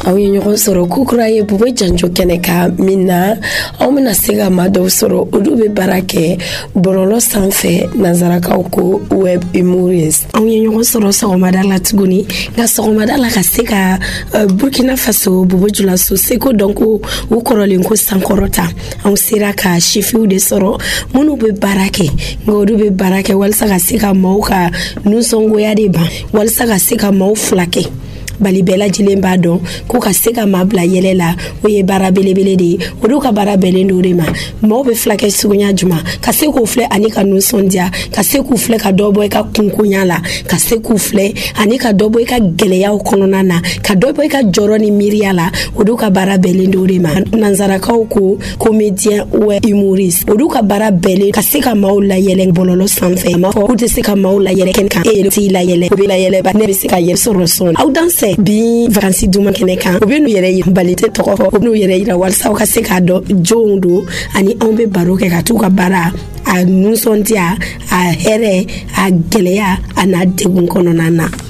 aw ye ɲɔgɔn sɔrɔ kukura ye bube janjo kɛnɛ ka min na aw bɛna se ka maa dɔw sɔrɔ olu bɛ baara kɛ bɔlɔlɔ sanfɛ nanzarakaw ko web humorist. Aw ye ɲɔgɔn sɔrɔ sɔgɔmada la tuguni nka sɔgɔmada la ka se ka Burkina Faso Bobo Julaso seko dɔn ko u kɔrɔlen ko sankɔrɔta anw sera ka sifiw de sɔrɔ minnu bɛ baara kɛ nka olu bɛ baara kɛ walasa ka se ka maaw ka nusɔngoya de ban walasa ka se ka maaw fila kɛ bali bɛɛ lajɛlen b'a dɔn ko ka se ka maa bila yɛlɛ la o ye baara belebele de ye olu ka baara bɛnnen do de ma maaw bɛ filakɛ suguya juma ka se k'u filɛ ani ka nusɔndiya ka se k'u filɛ ka dɔ bɔ i ka kunkonya la ka se k'u filɛ ani ka dɔ bɔ i ka gɛlɛyaw kɔnɔna na ka dɔ bɔ i ka jɔrɔ ni miiriya la olu ka baara bɛnnen do de ma nanzarakaw ko comédien ou humoriste olu ka baara bɛnnen ka se ka maaw layɛlɛ bɔlɔlɔ sanfɛ ma fɔ u tɛ se ka maaw layɛlɛ kɛnɛ kan e yɛrɛ t'i layɛlɛ o bɛ layɛlɛ ba ne bɛ se ka yɛrɛ sɔrɔ sɔn aw danse bi vacances duma kɛnɛ kan u bɛ n'u yɛrɛ yira bali tɛ tɔgɔ fɔ u bɛ n'u yɛrɛ yira walasa u ka se k'a dɔn jɔnw don ani anw bɛ baro kɛ ka t'u ka baara a nusɔndiya a hɛrɛ a gɛlɛya a n'a degun kɔnɔna na.